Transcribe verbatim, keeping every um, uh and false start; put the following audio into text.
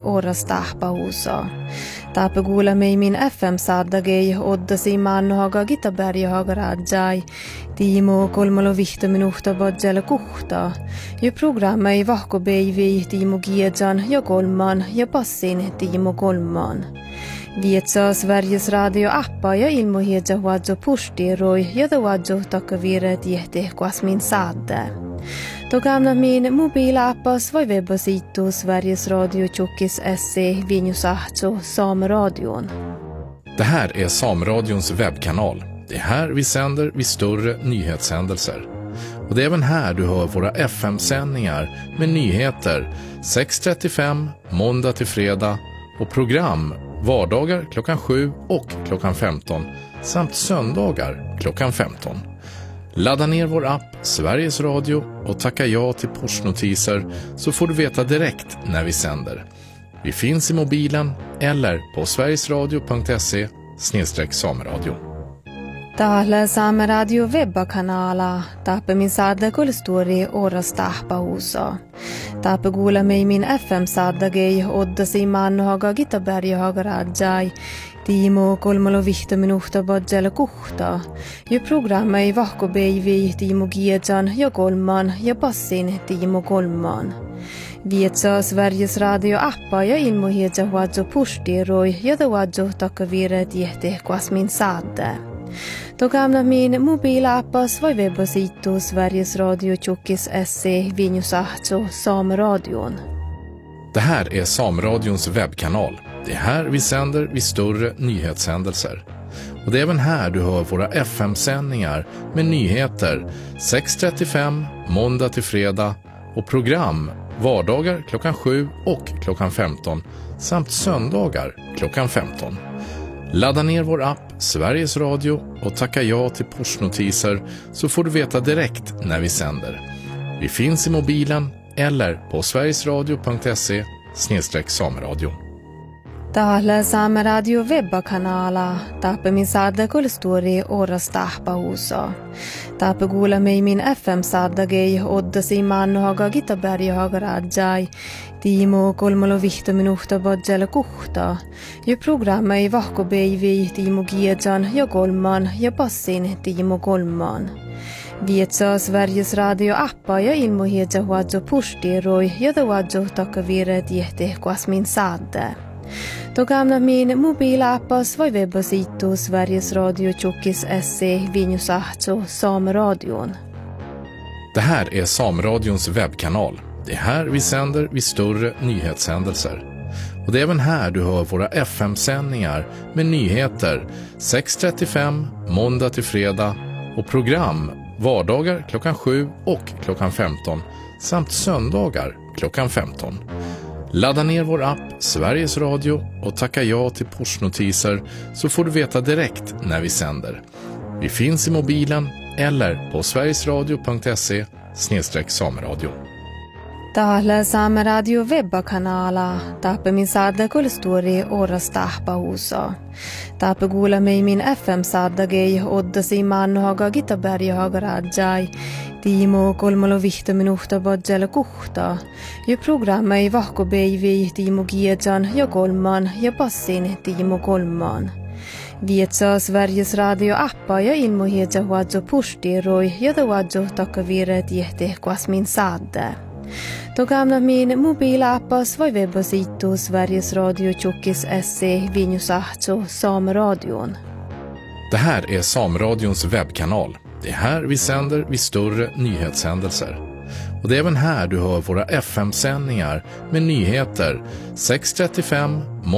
oras tahpahuuso. Tapegula mei min F M-saddagei oddasi mannohaga gitaberjahaga rajai. Tiimo kolmalo vihta minuhta badjala kuhta. Ja programmei vahko beivi Tiimo Giedjan ja kolman ja passin Tiimo kolman. Vietsa Sveriges radio-appa ja ilmohiedja huadjo pustiroi ja da huadjo takavire tiehti kuasmin sadde. Togamna min mobilappas vai webbasitu Sveriges Radio Tjockis S C Vinjusahto Sameradion. Det här är Sameradions webbkanal. Det är här vi sänder vid större nyhetshändelser. Och det är även här du hör våra F M-sändningar med nyheter sex trettiofem måndag till fredag och program vardagar klockan sju och klockan femton samt söndagar klockan femton. Ladda ner vår app Sveriges Radio och tacka ja till pushnotiser så får du veta direkt när vi sänder. Vi finns i mobilen eller på sverigesradio punkt se snedstreck sameradio. Täällä Saameradio webbakanala tape min sadda kulstori oras tahpahuuso. Tape kuule mei min F M-saddagei oddasi mannohaga gitaberjahaga rajai. Tiimo kolmalo vihta minuhta badjala kuhta. Ja programmei vahko beivi Tiimo Giedjan ja kolman ja passin Tiimo kolman. Vietsa Sveriges radio-appa ja ilmohiedja huadjo pustiroi ja da huadjo takavire tiehti kuasmin sadde. Togamna min mobilappas vai webbasitu Sveriges Radio Tjockis S C Vinjusahto Sameradion. Det här är Sameradions webbkanal. Det är här vi sänder vid större nyhetshändelser. Och det är även här du hör våra F M-sändningar med nyheter sex trettiofem måndag till fredag och program vardagar klockan sju och klockan femton samt söndagar klockan femton. Ladda ner vår app Sveriges Radio och tacka ja till pushnotiser så får du veta direkt när vi sänder. Vi finns i mobilen eller på sverigesradio punkt se snedstreck sameradio. Täällä Saameradio webbakanala tape min sadda kulstori oras tahpahuuso. Tape kuule mei min F M-saddagei oddasi mannohaga gitaberjahaga rajai. Tiimo kolmalo vihta minuhta badjala kuhta. Ja programmei vahko beivi Tiimo Giedjan ja kolman ja passin Tiimo kolman. Vietsa Sveriges radio-appa ja ilmohiedja huadjo pustiroi ja da huadjo takavire tiehti kuasmin sadde. Togamna min mobilappas vai webbasitu Sveriges Radio Tjockis S C Vinjusahto Sameradion. Det här är Sameradions webbkanal. Det är här vi sänder vid större nyhetshändelser. Och det är även här du hör våra F M-sändningar med nyheter sex trettiofem måndag till fredag och program vardagar klockan sju och klockan femton samt söndagar klockan femton. Ladda ner vår app Sveriges Radio och tacka ja till pushnotiser så får du veta direkt när vi sänder. Vi finns i mobilen eller på sverigesradio punkt se snedstreck sameradio. Täällä Saameradio webbakanala tape min sadda kulstori oras tahpahuuso. Tape kuule mei min F M-saddagei oddasi mannohaga gitaberjahaga rajai. Tiimo kolmalo vihta minuhta badjala kuhta. Ja programmei vahko beivi Tiimo Giedjan ja kolman ja passin Tiimo kolman. Vietsa Sveriges radio-appa ja ilmohiedja huadjo pustiroi ja da huadjo takavire tiehti kuasmin sadde. Togamna min mobilappas vai webbasitu Sveriges Radio Tjockis S C Vinjusahto Sameradion. Det här är Sameradions webbkanal. Det är här vi sänder vid större nyhetshändelser. Och det är även här du hör våra F M-sändningar med nyheter sex trettiofem